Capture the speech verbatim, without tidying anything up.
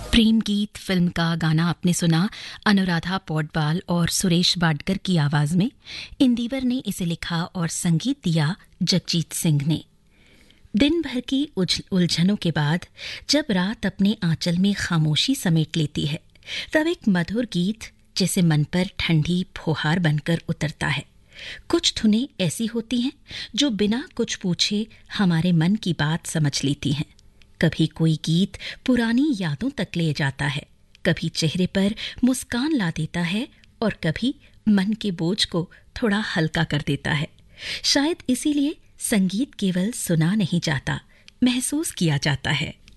प्रेम गीत फिल्म का गाना आपने सुना अनुराधा पौडवाल और सुरेश वाडकर की आवाज में। इंदिवर ने इसे लिखा और संगीत दिया जगजीत सिंह ने। दिन भर की उलझनों के बाद जब रात अपने आंचल में खामोशी समेट लेती है, तब एक मधुर गीत जैसे मन पर ठंडी फुहार बनकर उतरता है। कुछ धुनें ऐसी होती हैं जो बिना कुछ पूछे हमारे मन की बात समझ लेती हैं। कभी कोई गीत पुरानी यादों तक ले जाता है, कभी चेहरे पर मुस्कान ला देता है और कभी मन के बोझ को थोड़ा हल्का कर देता है। शायद इसीलिए संगीत केवल सुना नहीं जाता, महसूस किया जाता है।